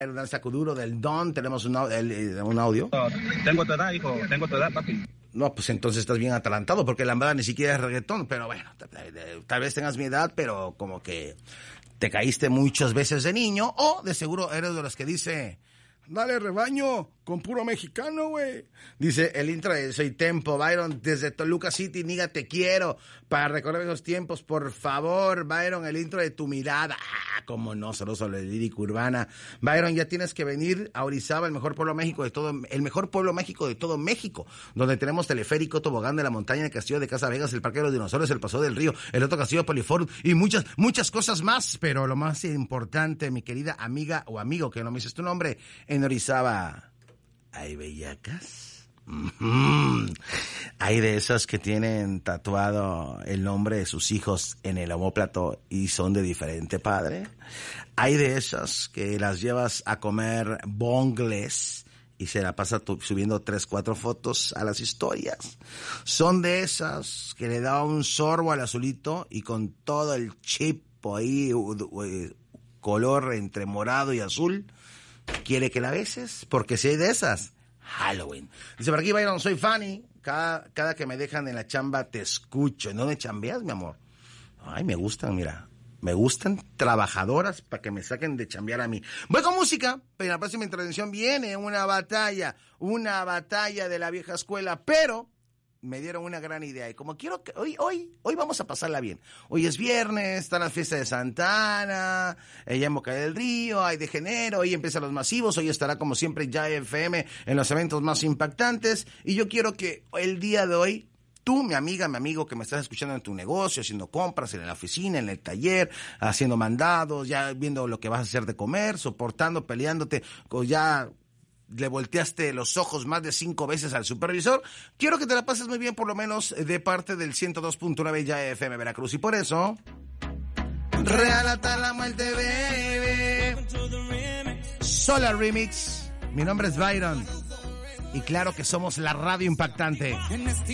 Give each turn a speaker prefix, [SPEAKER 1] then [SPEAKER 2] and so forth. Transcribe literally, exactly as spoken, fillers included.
[SPEAKER 1] El danza kuduro del Don, tenemos un, el, un audio.
[SPEAKER 2] Tengo tu edad, hijo, tengo tu edad, papi.
[SPEAKER 1] No, pues entonces estás bien atalantado, porque la lambada ni siquiera es reggaetón, pero bueno, tal vez tengas mi edad, pero como que te caíste muchas veces de niño, o de seguro eres de los que dice, dale rebaño, con puro mexicano, güey. Dice el intro de Soy Tempo, Byron, desde Toluca City, niga, te quiero, para recordar esos tiempos, por favor, Byron, el intro de Tu Mirada. Ah, cómo no, saludos a la lírica urbana. Byron, ya tienes que venir a Orizaba, el mejor pueblo México de todo, el mejor pueblo México de todo México, donde tenemos teleférico, tobogán de la montaña, el castillo de Casa Vegas, el parque de los dinosaurios, el paso del río, el otro castillo de Poliforum, y muchas, muchas cosas más, pero lo más importante, mi querida amiga o amigo, que no me dices tu nombre, en Orizaba, ¿hay bellacas? Mm-hmm. Hay de esas que tienen tatuado el nombre de sus hijos en el omóplato y son de diferente padre. Hay de esas que las llevas a comer bongles y se la pasa tu, subiendo tres, cuatro fotos a las historias. Son de esas que le da un sorbo al azulito y con todo el chip ahí, color entre morado y azul, quiere que la beses, porque si hay de esas, Halloween. Dice por aquí, Byron, soy Fanny. Cada, cada que me dejan en la chamba te escucho. ¿En dónde chambeas, mi amor? Ay, me gustan, mira. Me gustan trabajadoras para que me saquen de chambear a mí. Voy con música, pero en la próxima intervención viene una batalla, una batalla de la vieja escuela, pero me dieron una gran idea y como quiero que hoy, hoy, hoy vamos a pasarla bien. Hoy es viernes, está la fiesta de Santa Ana, ella en Boca del Río, hay de Genero, hoy empiezan los masivos, hoy estará como siempre Ya F M en los eventos más impactantes y yo quiero que el día de hoy, tú, mi amiga, mi amigo que me estás escuchando en tu negocio, haciendo compras, en la oficina, en el taller, haciendo mandados, ya viendo lo que vas a hacer de comer, soportando, peleándote, o ya le volteaste los ojos más de cinco veces al supervisor, quiero que te la pases muy bien, por lo menos de parte del ciento dos punto nueve Ya F M Veracruz. Y por eso, Real hasta la muerte, bebé. Solar Remix. Mi nombre es Byron. Y claro que somos la radio impactante.